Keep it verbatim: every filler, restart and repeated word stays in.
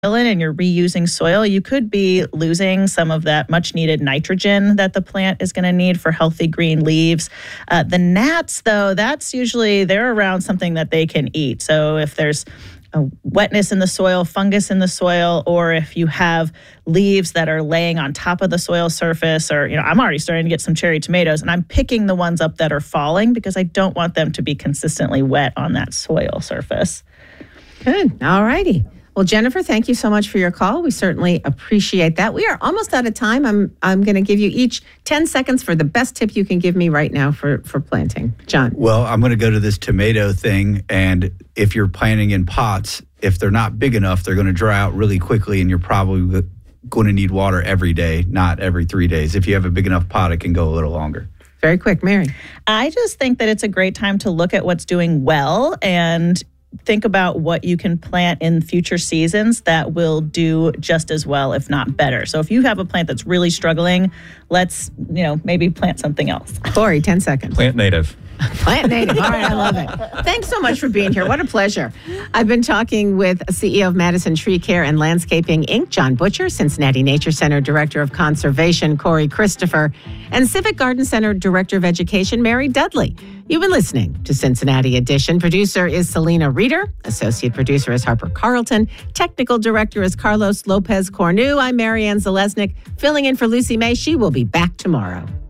in and you're reusing soil, you could be losing some of that much needed nitrogen that the plant is going to need for healthy green leaves. Uh, the gnats, though, that's usually, they're around something that they can eat. So if there's a wetness in the soil, fungus in the soil, or if you have leaves that are laying on top of the soil surface, or, you know, I'm already starting to get some cherry tomatoes and I'm picking the ones up that are falling because I don't want them to be consistently wet on that soil surface. Good. All righty. Well, Jennifer, thank you so much for your call. We certainly appreciate that. We are almost out of time. I'm I'm going to give you each ten seconds for the best tip you can give me right now for, for planting. John. Well, I'm going to go to this tomato thing. And if you're planting in pots, if they're not big enough, they're going to dry out really quickly. And you're probably going to need water every day, not every three days. If you have a big enough pot, it can go a little longer. Very quick, Mary. I just think that it's a great time to look at what's doing well and think about what you can plant in future seasons that will do just as well, if not better. So if you have a plant that's really struggling, let's, you know, maybe plant something else. Corey, ten seconds. Plant native. Plant native. All right, I love it. Thanks so much for being here. What a pleasure. I've been talking with C E O of Madison Tree Care and Landscaping, Incorporated, John Butcher, Cincinnati Nature Center Director of Conservation, Corey Christopher, and Civic Garden Center Director of Education, Mary Dudley. You've been listening to Cincinnati Edition. Producer is Selena Reeder. Associate producer is Harper Carlton. Technical director is Carlos Lopez Cornu. I'm Marianne Zalesnik, filling in for Lucy May. She will be back tomorrow.